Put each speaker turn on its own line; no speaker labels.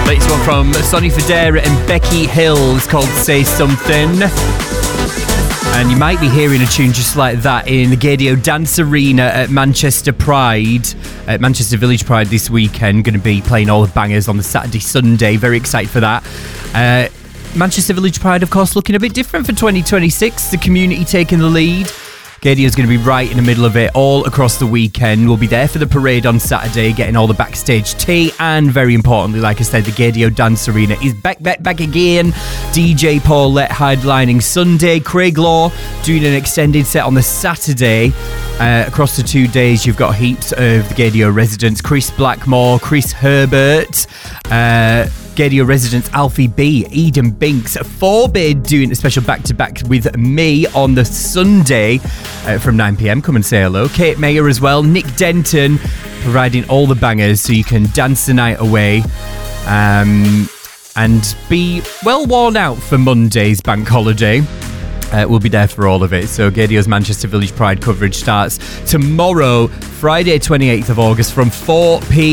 Latest one from Sonny Fodera and Becky Hill is called Say Something. And you might be hearing a tune just like that in the Gaydio Dance Arena at Manchester Pride, at Manchester Village Pride this weekend. Going to be playing all the bangers on the Saturday, Sunday. Very excited for that. Manchester Village Pride, of course, looking a bit different for 2026. The community taking the lead. Gaydio's going to be right in the middle of it all across the weekend. We'll be there for the parade on Saturday, getting all the backstage tea, and very importantly, like I said, the Gaydio Dance Arena is back again. DJ Paulette headlining Sunday. Craig Law doing an extended set on the Saturday. Across the 2 days, you've got heaps of the Gaydio residents. Chris Blackmore, Chris Herbert, Gaydio residents Alfie B, Eden Binks, Forbid doing a special back-to-back with me on the Sunday from 9pm. Come and say hello. Kate Mayer as well. Nick Denton providing all the bangers so you can dance the night away and be well worn out for Monday's bank holiday. We'll be there for all of it. So Gaydio's Manchester Village Pride coverage starts tomorrow, Friday 28th of August from 4pm.